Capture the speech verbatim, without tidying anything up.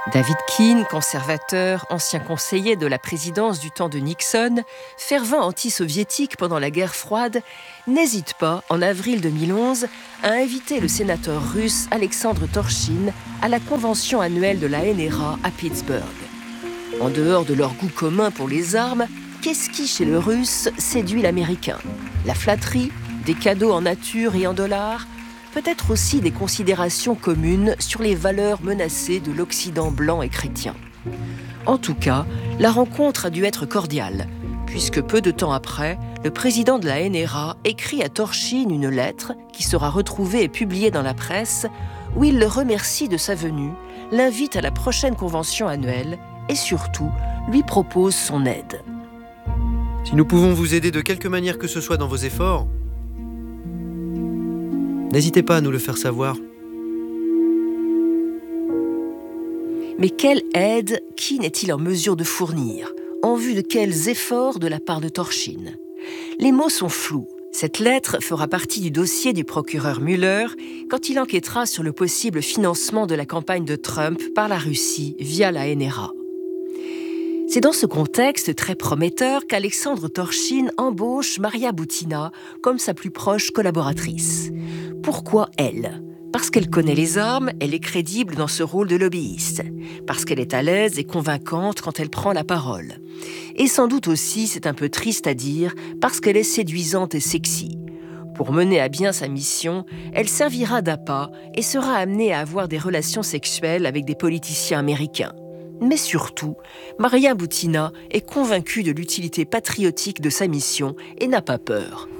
David Keane, conservateur, ancien conseiller de la présidence du temps de Nixon, fervent anti-soviétique pendant la guerre froide, n'hésite pas, en avril deux mille onze, à inviter le sénateur russe Alexandre Torchyn à la convention annuelle de la N R A à Pittsburgh. En dehors de leur goût commun pour les armes, qu'est-ce qui, chez le Russe, séduit l'Américain ? La flatterie, des cadeaux en nature et en dollars ? Peut-être aussi des considérations communes sur les valeurs menacées de l'Occident blanc et chrétien. En tout cas, la rencontre a dû être cordiale, puisque peu de temps après, le président de la N R A écrit à Torchyn une lettre qui sera retrouvée et publiée dans la presse, où il le remercie de sa venue, l'invite à la prochaine convention annuelle et surtout lui propose son aide. Si nous pouvons vous aider de quelque manière que ce soit dans vos efforts, n'hésitez pas à nous le faire savoir. Mais quelle aide Keane est-il en mesure de fournir ? En vue de quels efforts de la part de Torchyn ? Les mots sont flous. Cette lettre fera partie du dossier du procureur Mueller quand il enquêtera sur le possible financement de la campagne de Trump par la Russie via la N R A. C'est dans ce contexte très prometteur qu'Alexandre Torchyn embauche Maria Butina comme sa plus proche collaboratrice. Pourquoi elle ? Parce qu'elle connaît les armes, elle est crédible dans ce rôle de lobbyiste. Parce qu'elle est à l'aise et convaincante quand elle prend la parole. Et sans doute aussi, c'est un peu triste à dire, parce qu'elle est séduisante et sexy. Pour mener à bien sa mission, elle servira d'appât et sera amenée à avoir des relations sexuelles avec des politiciens américains. Mais surtout, Maria Butina est convaincue de l'utilité patriotique de sa mission et n'a pas peur.